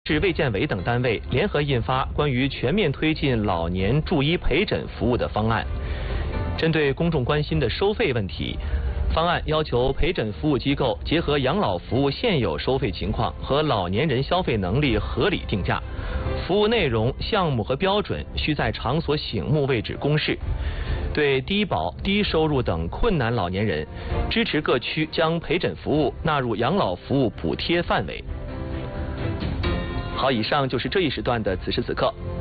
市卫健委等单位联合印发关于全面推进老年助医陪诊服务的方案。针对公众关心的收费问题，方案要求陪诊服务机构结合养老服务现有收费情况和老年人消费能力合理定价，服务内容、项目和标准需在场所醒目位置公示。对低保、低收入等困难老年人，支持各区将陪诊服务纳入养老服务补贴范围。好，以上就是这一时段的此时此刻。